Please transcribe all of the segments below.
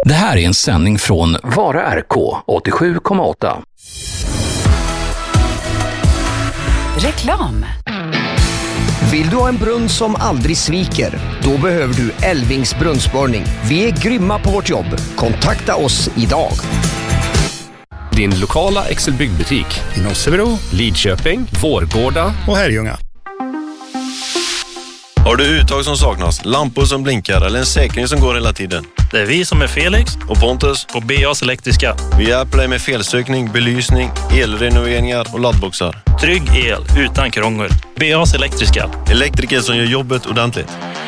Det här är en sändning från Vara RK 87,8. Reklam. Vill du ha en brunn som aldrig sviker? Då behöver du Elvings brunnsborrning. Vi är grymma på vårt jobb. Kontakta oss idag. Din lokala Excel-byggbutik i Nossebro, Lidköping, Vårgårda och Herrljunga. Har du uttag som saknas, lampor som blinkar eller en säkring som går hela tiden? Det är vi som är Felix och Pontus på BAs Elektriska. Vi hjälper dig med felsökning, belysning, elrenoveringar och laddboxar. Trygg el utan krångel. BAs Elektriska. Elektriker som gör jobbet ordentligt.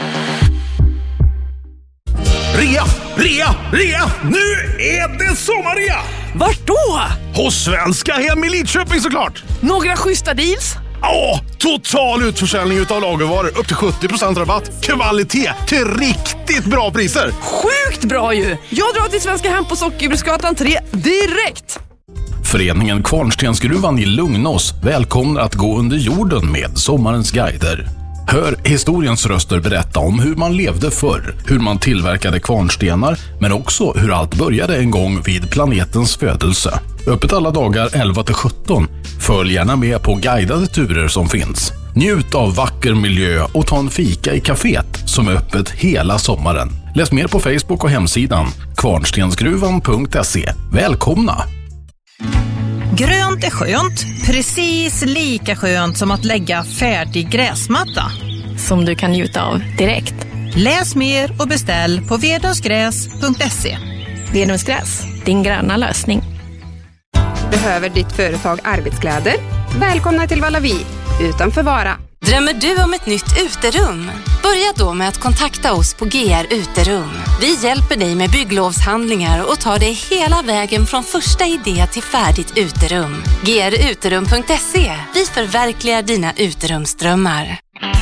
Rea! Nu är det sommarrea! Vart då? Hos Svenska Hem i Lidköping såklart! Några schyssta deals? Ja, total utförsäljning utav lagervaror. Upp till 70% rabatt. Kvalitet till riktigt bra priser. Sjukt bra ju! Jag drar till Svenska Hem på Sockerbruksgatan 3 direkt! Föreningen Kvarnstensgruvan i Lugnås välkomnar att gå under jorden med sommarens guider. Hör historiens röster berätta om hur man levde förr, hur man tillverkade kvarnstenar, men också hur allt började en gång vid planetens födelse. Öppet alla dagar 11-17. Följ gärna med på guidade turer som finns. Njut av vacker miljö och ta en fika i kaféet som är öppet hela sommaren. Läs mer på Facebook och hemsidan kvarnstensgruvan.se. Välkomna! Grönt är skönt, precis lika skönt som att lägga färdig gräsmatta. Som du kan njuta av direkt. Läs mer och beställ på vedumsgräs.se. Vedumsgräs, din gröna lösning. Behöver ditt företag arbetskläder? Välkomna till Vallavi, utanför Vara. Drömmer du om ett nytt uterum? Börja då med att kontakta oss på GR Uterum. Vi hjälper dig med bygglovshandlingar och tar dig hela vägen från första idé till färdigt uterum. gruterum.se. Vi förverkligar dina uterumsdrömmar.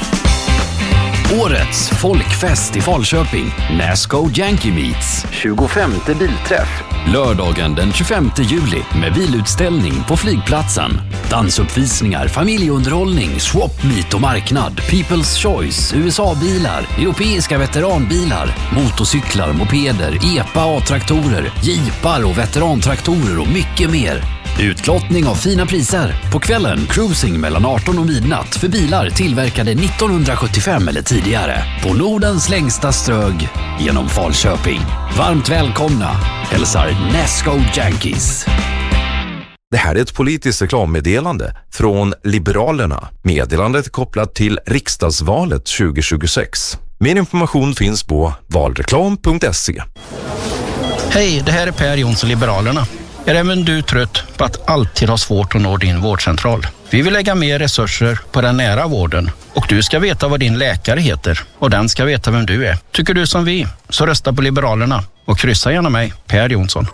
Årets folkfest i Falköping. Nasco Yankee Meets. 25:e bilträff. Lördagen den 25 juli med bilutställning på flygplatsen. Dansuppvisningar, familjeunderhållning, swap meet och marknad. People's Choice, USA-bilar, europeiska veteranbilar, motorcyklar, mopeder, EPA A-traktorer, jeepar och veterantraktorer och mycket mer. Utklottning av fina priser. På kvällen cruising mellan 18 och midnatt för bilar tillverkade 1975 eller tidigare. På Nordens längsta strög genom Falköping. Varmt välkomna. Hälsar Nasco Yankees. Det här är ett politiskt reklammeddelande från Liberalerna. Meddelandet är kopplat till riksdagsvalet 2026. Mer information finns på valreklam.se. Hej, det här är Per Jonsson, Liberalerna. Är även du trött på att alltid ha svårt att nå din vårdcentral? Vi vill lägga mer resurser på den nära vården. Och du ska veta vad din läkare heter. Och den ska veta vem du är. Tycker du som vi, så rösta på Liberalerna. Och kryssa gärna mig, Per Jonsson.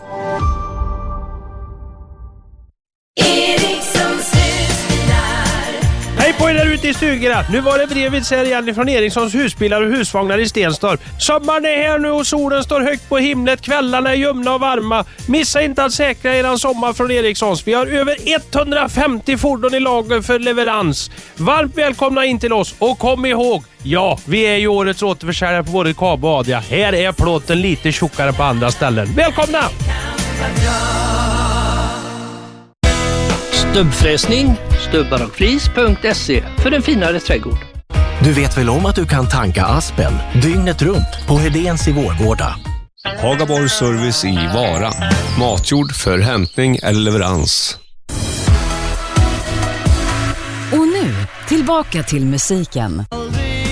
Hej på er där ute i stugorna. Nu var det brevet igen från Erikssons husbilar och husvagnar i Stenstorp. Sommaren är här nu och solen står högt på himlet. Kvällarna är ljumna och varma. Missa inte att säkra eran sommar från Erikssons. Vi har över 150 fordon i lager för leverans. Varmt välkomna in till oss och kom ihåg, ja, vi är ju årets återförsäljare på både Kab och Adria. Här är plåten lite tjockare på andra ställen. Välkomna! Stubbfräsning, stubbarochflis.se för en finare trädgård. Du vet väl om att du kan tanka Aspen dygnet runt på Hedéns i Vårgårda? Hagaborgs service i Vara. Matjord för hämtning eller leverans. Och nu, tillbaka till musiken.